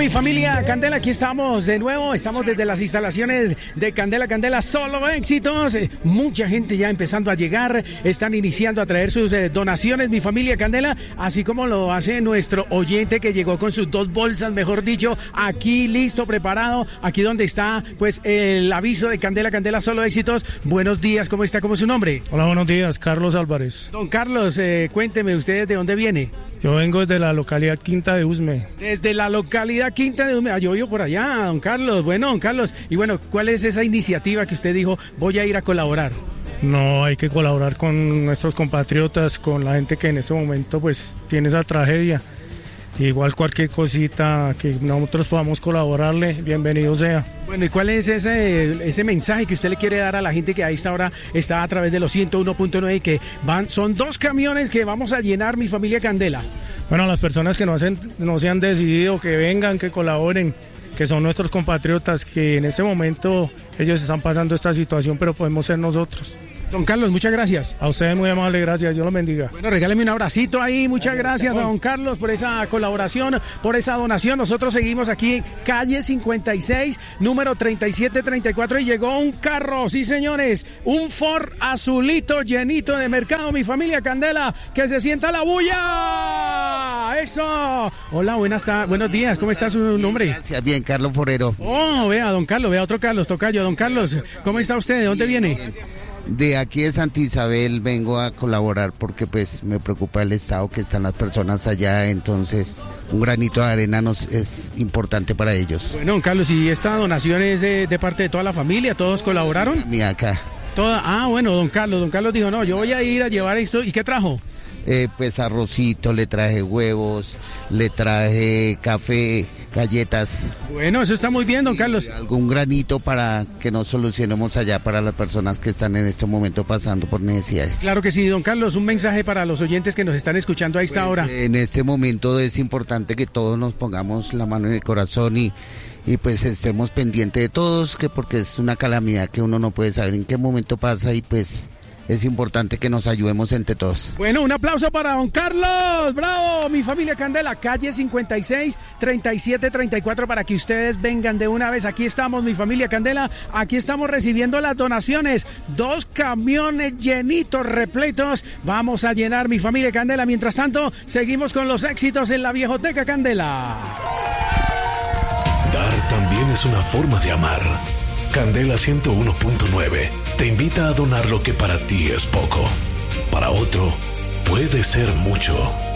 mi familia Candela, aquí estamos de nuevo, estamos desde las instalaciones de Candela, solo éxitos, mucha gente ya empezando a llegar, están iniciando a traer sus donaciones, mi familia Candela, así como lo hace nuestro oyente que llegó con sus 2 bolsas, mejor dicho, aquí listo, preparado, aquí donde está pues el aviso de Candela, solo éxitos. Buenos días, ¿cómo está? ¿Cómo es su nombre? Hola, buenos días, Carlos Álvarez. Don Carlos, cuénteme usted de dónde viene. Yo vengo desde la localidad Quinta de Usme. Desde la localidad Quinta de Usme. Yo vivo por allá, don Carlos. Bueno, don Carlos. Y bueno, ¿cuál es esa iniciativa que usted dijo, voy a ir a colaborar? No, hay que colaborar con nuestros compatriotas, con la gente que en este momento pues tiene esa tragedia. Igual cualquier cosita que nosotros podamos colaborarle, bienvenido sea. Bueno, ¿y cuál es ese mensaje que usted le quiere dar a la gente que a esta hora está a través de los 101.9 y que son 2 camiones que vamos a llenar mi familia Candela? Bueno, a las personas que no se han decidido, que vengan, que colaboren, que son nuestros compatriotas, que en este momento ellos están pasando esta situación, pero podemos ser nosotros. Don Carlos, muchas gracias. A ustedes muy amable, gracias, Dios los bendiga. Bueno, regáleme un abracito ahí, muchas gracias a don Carlos por esa colaboración, por esa donación. Nosotros seguimos aquí, calle 56, número 3734 y llegó un carro, sí señores, un Ford azulito llenito de mercado, mi familia Candela, que se sienta la bulla. ¡Eso! Hola, buenos días, ¿cómo está su nombre? Gracias, bien, Carlos Forero. Oh, vea, don Carlos, vea otro Carlos, tocayo. Don Carlos, ¿cómo está usted? ¿De dónde viene? De aquí de Santa Isabel vengo a colaborar porque pues me preocupa el estado que están las personas allá, entonces un granito de arena es importante para ellos. Bueno, don Carlos, ¿y esta donación es de parte de toda la familia? ¿Todos colaboraron? Mira acá. Bueno, don Carlos dijo, no, yo voy a ir a llevar esto. ¿Y qué trajo? Pues arrocito, le traje huevos, le traje café, galletas. Bueno, eso está muy bien, don Carlos. Algún granito para que nos solucionemos allá para las personas que están en este momento pasando por necesidades. Claro que sí, don Carlos, un mensaje para los oyentes que nos están escuchando a esta hora. En este momento es importante que todos nos pongamos la mano en el corazón y pues estemos pendientes de todos, que porque es una calamidad que uno no puede saber en qué momento pasa y pues es importante que nos ayudemos entre todos. Bueno, un aplauso para don Carlos, bravo, mi familia Candela, calle 56, 3734 para que ustedes vengan de una vez. Aquí estamos, mi familia Candela, aquí estamos recibiendo las donaciones, 2 camiones llenitos, repletos, vamos a llenar mi familia Candela. Mientras tanto, seguimos con los éxitos en la Viejoteca Candela. Dar también es una forma de amar. Candela 101.9 te invita a donar lo que para ti es poco. Para otro puede ser mucho.